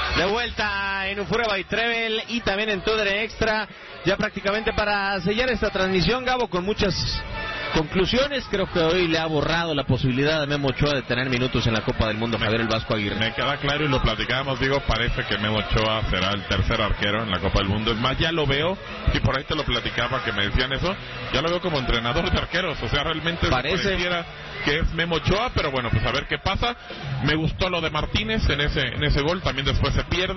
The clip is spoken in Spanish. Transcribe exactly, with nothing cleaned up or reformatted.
De vuelta en Euphoria by Treble y también en T U D N Extra, ya prácticamente para sellar esta transmisión, Gabo, con muchas conclusiones. Creo que hoy le ha borrado la posibilidad a Memo Ochoa de tener minutos en la Copa del Mundo, Javier el Vasco Aguirre. Me queda claro y lo platicábamos, digo, parece que Memo Ochoa será el tercer arquero en la Copa del Mundo. Es más, ya lo veo, y por ahí te lo platicaba que me decían eso, ya lo veo como entrenador de arqueros, o sea, realmente parece que es Memo Ochoa, pero bueno, pues a ver qué pasa. Me gustó lo de Martínez en ese en ese gol, también después se pierde.